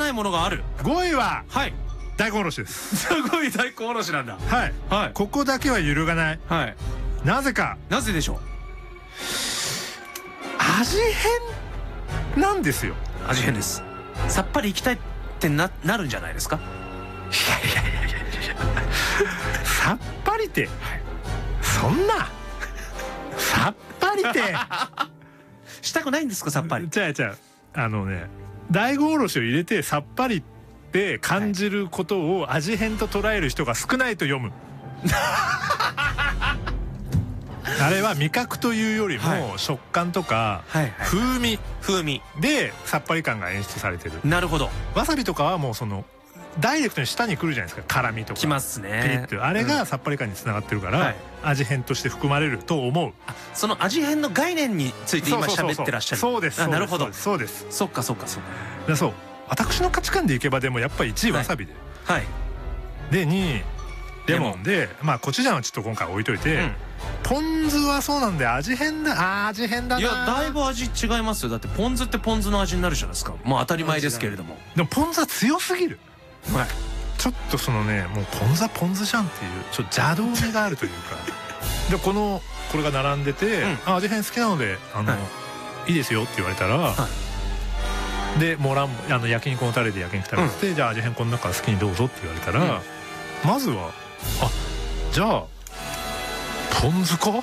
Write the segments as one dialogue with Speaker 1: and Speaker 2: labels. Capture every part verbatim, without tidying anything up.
Speaker 1: ないものがある。
Speaker 2: ごいは
Speaker 1: はい
Speaker 2: 大根おろしです。
Speaker 1: すごい大根おろしなんだ。
Speaker 2: はい
Speaker 1: はい
Speaker 2: ここだけは揺るがない。
Speaker 1: はい。
Speaker 2: なぜか
Speaker 1: なぜでしょう。
Speaker 2: 味変なんですよ。
Speaker 1: 味変です。さっぱりいきたいってななるんじゃないですか。
Speaker 2: いやいやいやいやいやさっぱりて、そんなさっぱりて
Speaker 1: したくないんですか、さっぱり。
Speaker 2: じゃあじゃああのね大根おろしを入れてさっぱりって感じることを味変と捉える人が少ないと読む。あれは味覚というよりも食感とか風味
Speaker 1: 風味
Speaker 2: でさっぱり感が演出されてる。
Speaker 1: なるほど。
Speaker 2: わさびとかはもうそのダイレクトに舌に来るじゃないですか。辛みとか
Speaker 1: きますね。
Speaker 2: ピリッとあれがさっぱり感につながってるから、
Speaker 1: はい
Speaker 2: 味変として含まれると思う。
Speaker 1: その味変の概念について今喋ってらっしゃる。
Speaker 2: そうです。
Speaker 1: あ、なるほど。
Speaker 2: そうです。
Speaker 1: そっかそっかそっか。
Speaker 2: だそう私の価値観でいけばでもやっぱりいちいわさびで、
Speaker 1: はい
Speaker 2: でにいレモンで、まあコチュジャンはちょっと今回置いといて、
Speaker 1: うん
Speaker 2: ポン酢はそうなんで味変だ。あー味変だな。
Speaker 1: いやだいぶ味違いますよ。だってポン酢ってポン酢の味になるじゃないですか。もう当たり前ですけれども。
Speaker 2: でもポン酢は強すぎる。
Speaker 1: はい。
Speaker 2: ちょっとそのねもうポン酢はポン酢じゃんっていうちょっと邪道味があるというかでこのこれが並んでて、
Speaker 1: うん
Speaker 2: あ味変好きなのであの、はい、いいですよって言われたら、はい、でモランあの焼肉のタレで焼肉食べてて、うん、じゃあ味変この中好きにどうぞって言われたら、うん、まずはあじゃあポン酢か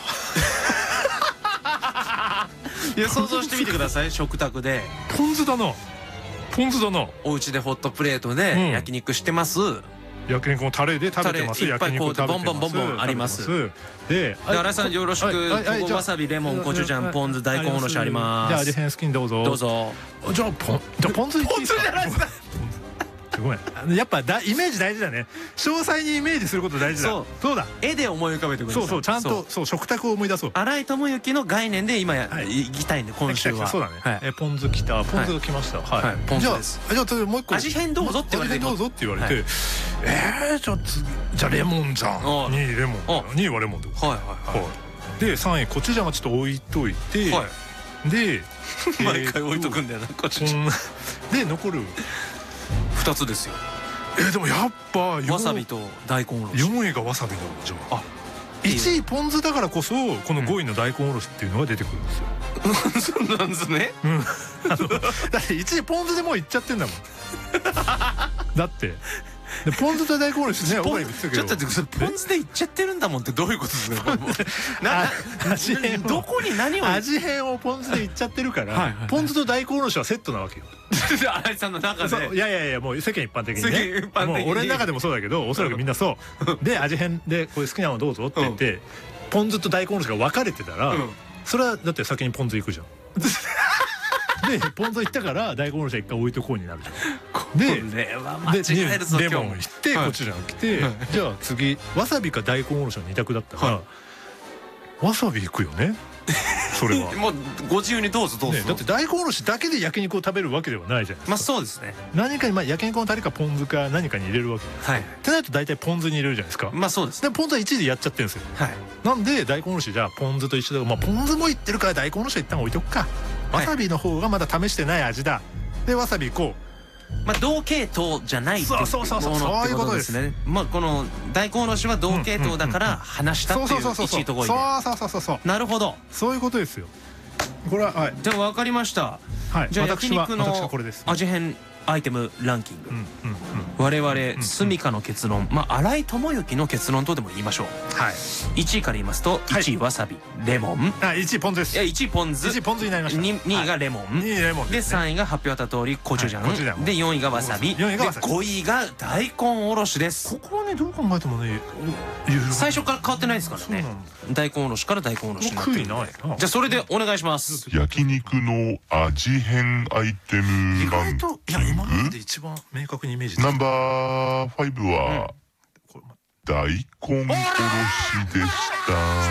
Speaker 1: いや想像してみてください。食卓で
Speaker 2: ポン酢だなポン酢だな。
Speaker 1: お家でホットプレートで焼肉してます、うん、
Speaker 2: 焼肉のタレで食べてます。
Speaker 1: いっぱいこうボンボンボンボンあります。
Speaker 2: で
Speaker 1: 新井さんよろしく。ここわさびレモンコチュジャンポン酢大根おろしあります。
Speaker 2: じゃあ味変好きにどうぞ
Speaker 1: どうぞ。
Speaker 2: じゃあポンじゃあポン酢いっていいですか。
Speaker 1: ポン酢じゃないですか。
Speaker 2: ごめんやっぱだイメージ大事だね。詳細にイメージすること大事だ。そうそうだ。
Speaker 1: 絵で思い浮かべてください。
Speaker 2: そうそうちゃんとそう食卓を思い出そう。
Speaker 1: 新井智之の概念で今や行きたいんで今週は。
Speaker 2: そうだね。えポン酢きたポン酢が来ました。はい
Speaker 1: ポン酢です。
Speaker 2: じゃあもう一個
Speaker 1: 味変どうぞって言われて
Speaker 2: どうぞって言われてえじゃあじゃあレモンじゃん。にいレモンにいはレモンで。はいはいはいでさんいコチュジャンはちょっと置いといてで
Speaker 1: 毎回置いとくんだよなコチュジャン
Speaker 2: で残る
Speaker 1: ふたつですよ。
Speaker 2: えでもやっぱ
Speaker 1: わさびと大根おろし
Speaker 2: よんいがわさびなのじゃあいちいポン酢だからこそこのごいの大根おろしっていうのが出てくるんですよ。
Speaker 1: そうなんですね。
Speaker 2: だっていちいポン酢でもういっちゃってんだもん。だってポン酢と大根おろしね。ちょっとポ
Speaker 1: ン酢でいっちゃってるんだもんってどういうことですか。
Speaker 2: 味変
Speaker 1: どこに何を
Speaker 2: 味変をポン酢でいっちゃってるからポン酢と大根おろしはセットなわけよ。
Speaker 1: 新井さんの中で。
Speaker 2: いやいやいやもう世間一般的にね。もう俺の中でもそうだけどおそらくみんなそうで味変でこれ好きなのどうぞって言ってポン酢と大根おろしが分かれてたらそれはだって先にポン酢いくじゃん。でポン酢いったから大根おろしは一回置いとこうになるじゃん。でレモンいってこちら来てじゃあ次わさびか大根おろしの二択だったらわさびいくよね。それは
Speaker 1: もうご自由にどうぞどうぞ。
Speaker 2: だって大根おろしだけで焼肉を食べるわけではないじゃないですか。
Speaker 1: まあそうですね。
Speaker 2: 何かにまあ焼肉のタレかポン酢か何かに入れるわけです。ってなると大体ポン酢に入れるじゃないですか。
Speaker 1: まあそうです。
Speaker 2: でポン酢はいちいでやっちゃってるんですよ。なんで大根おろしじゃあポン酢と一緒だからまあポン酢もいってるから大根おろしは一旦置いとくか。わさびの方がまだ試してない味だ。でわさびいこう。
Speaker 1: まあ同系統じゃないっていうものってことですね。まあこの大根おろしは同系統だから話したっていう一位ところで。
Speaker 2: そうそうそうそう。
Speaker 1: なるほど。
Speaker 2: そういうことですよ。これははい。
Speaker 1: じゃあ分かりました。じゃあ焼肉の味変アイテムランキング。我々住処の結論、まあ新井智之の結論とでも言いましょう。はい。いちいから言いますといちいわさびレモン。
Speaker 2: あいちいポン酢です。
Speaker 1: いやいちいポン酢。
Speaker 2: いちいポン酢になりました。
Speaker 1: にいがレモン。
Speaker 2: にいレモン
Speaker 1: でさんいが発表あった通りコチュジャン。でよんいがわさび。でごいが大根おろしです。
Speaker 2: ここはねどう考えてもね
Speaker 1: 最初から変わってないですからね。大根おろしから大根おろしになってる。じゃあそれでお願いします。
Speaker 3: 焼肉の味変アイテムランキング。
Speaker 2: いや今までで一番明確にイメージ。
Speaker 3: ナンバーファイブは大根おろしでした。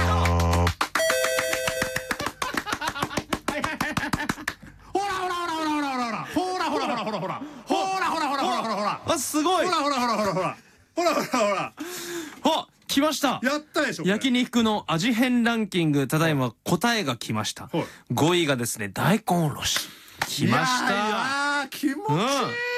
Speaker 2: ほらほらほらほらほらほらほらほらほらほらほらほらほらほらほらほらほらほら。
Speaker 1: あすごい。
Speaker 2: ほらほらほらほらほらほらほらほら。
Speaker 1: あ来ました。
Speaker 2: やったでしょ。
Speaker 1: 焼肉の味変ランキングただいま答えが来ました。ごいがですね大根おろし。来ました。
Speaker 2: いや気持ちいい。